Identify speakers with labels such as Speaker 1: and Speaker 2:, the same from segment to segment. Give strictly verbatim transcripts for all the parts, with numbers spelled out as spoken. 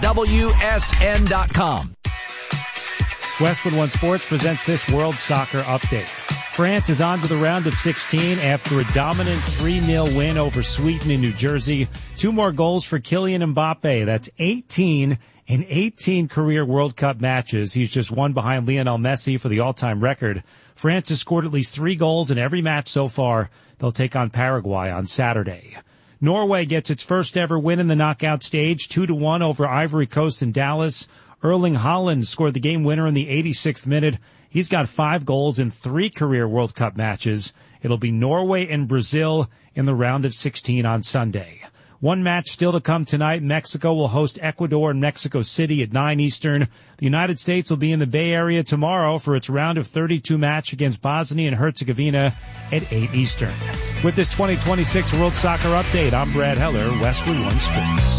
Speaker 1: W S N dot com.
Speaker 2: Westwood One Sports presents this World Soccer Update. France is on to the round of sixteen after a dominant three nil win over Sweden in New Jersey. Two more goals for Kylian Mbappe. That's eighteen in eighteen career World Cup matches. He's just one behind Lionel Messi for the all-time record. France has scored at least three goals in every match so far. They'll take on Paraguay on Saturday. Norway gets its first ever win in the knockout stage, two to one over Ivory Coast in Dallas. Erling Haaland scored the game winner in the eighty-sixth minute. He's got five goals in three career World Cup matches. It'll be Norway and Brazil in the round of sixteen on Sunday. One match still to come tonight. Mexico will host Ecuador in Mexico City at nine Eastern. The United States will be in the Bay Area tomorrow for its round of thirty-two match against Bosnia and Herzegovina at eight Eastern. With this twenty twenty-six World Soccer Update, I'm Brad Heller, Westwood One Sports.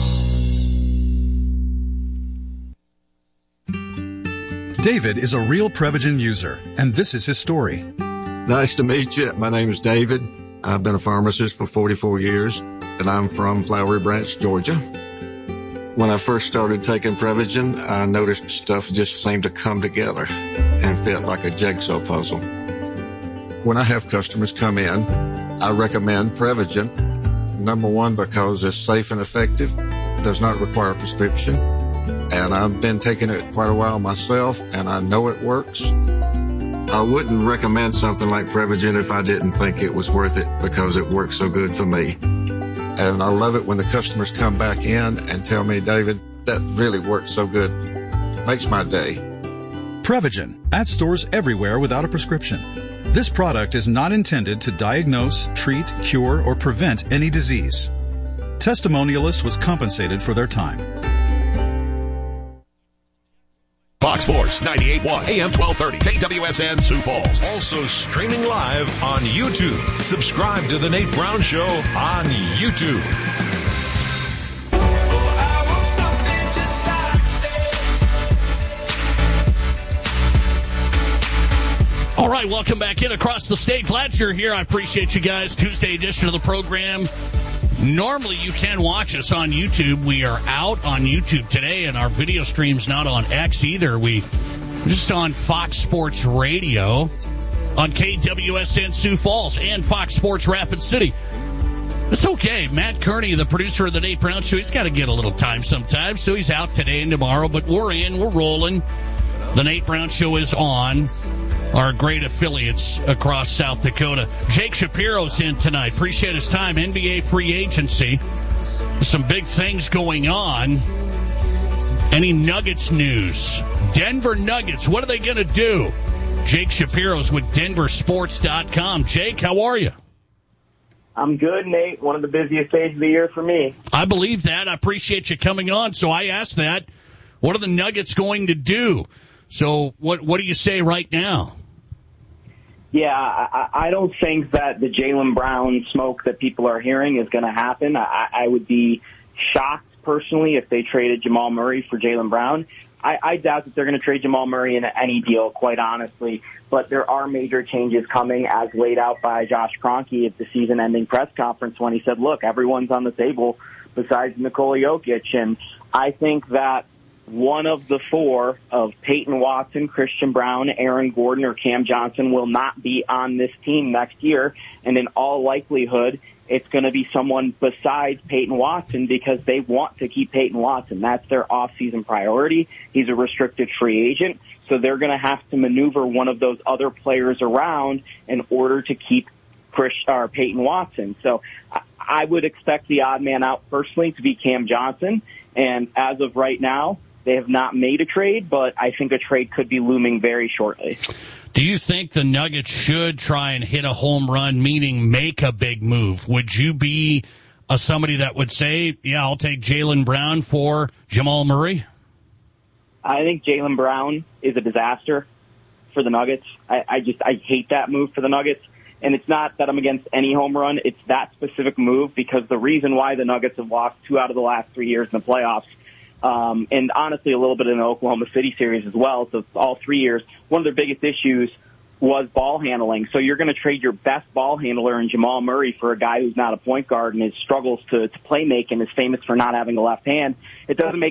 Speaker 3: David is a real Prevagen user, and this is his story.
Speaker 4: Nice to meet you. My name is David. I've been a pharmacist for forty-four years, and I'm from Flowery Branch, Georgia. When I first started taking Prevagen, I noticed stuff just seemed to come together and fit like a jigsaw puzzle. When I have customers come in, I recommend Prevagen. Number one, because it's safe and effective, does not require a prescription. And I've been taking it quite a while myself, and I know it works. I wouldn't recommend something like Prevagen if I didn't think it was worth it because it works so good for me. And I love it when the customers come back in and tell me, David, that really works so good. Makes my day.
Speaker 3: Prevagen, at stores everywhere without a prescription. This product is not intended to diagnose, treat, cure, or prevent any disease. Testimonialist was compensated for their time.
Speaker 5: Fox Sports ninety-eight point one, A M twelve thirty, K W S N Sioux Falls. Also streaming live on YouTube. Subscribe to The Nate Brown Show on YouTube.
Speaker 6: All right, welcome back in across the state. Glad you're here. I appreciate you guys. Tuesday edition of the program. Normally, you can watch us on YouTube. We are out on YouTube today, and our video stream's not on X either. We just on Fox Sports Radio on K W S N Sioux Falls and Fox Sports Rapid City. It's okay. Matt Kearney, the producer of the Nate Brown Show, he's got to get a little time sometimes, so he's out today and tomorrow. But we're in. We're rolling. The Nate Brown Show is on. Our great affiliates across South Dakota. Jake Shapiro's in tonight. Appreciate his time. N B A free agency. Some big things going on. Any Nuggets news? Denver Nuggets, what are they going to do? Jake Shapiro's with Denver Sports dot com. Jake, how are you?
Speaker 7: I'm good, Nate. One of the busiest days of the year for me.
Speaker 6: I believe that. I appreciate you coming on. So I asked that. What are the Nuggets going to do? So what what do you say right now?
Speaker 7: Yeah, I, I don't think that the Jaylen Brown smoke that people are hearing is going to happen. I, I would be shocked, personally, if they traded Jamal Murray for Jaylen Brown. I, I doubt that they're going to trade Jamal Murray in any deal, quite honestly. But there are major changes coming, as laid out by Josh Kroenke at the season-ending press conference when he said, look, everyone's on the table besides Nikola Jokic. And I think that one of the four of Peyton Watson, Christian Brown, Aaron Gordon, or Cam Johnson will not be on this team next year. And in all likelihood, it's going to be someone besides Peyton Watson because they want to keep Peyton Watson. That's their off-season priority. He's a restricted free agent, so they're going to have to maneuver one of those other players around in order to keep Chris, or Peyton Watson. So I would expect the odd man out personally to be Cam Johnson. And as of right now, they have not made a trade, but I think a trade could be looming very shortly.
Speaker 6: Do you think the Nuggets should try and hit a home run, meaning make a big move? Would you be uh, somebody that would say, yeah, I'll take Jaylen Brown for Jamal Murray?
Speaker 7: I think Jaylen Brown is a disaster for the Nuggets. I, I just I hate that move for the Nuggets. And it's not that I'm against any home run. It's that specific move because the reason why the Nuggets have lost two out of the last three years in the playoffs, Um, and honestly, a little bit in the Oklahoma City series as well. So all three years, one of their biggest issues was ball handling. So you're going to trade your best ball handler in Jamal Murray for a guy who's not a point guard and his struggles to, to play make and is famous for not having a left hand. It doesn't make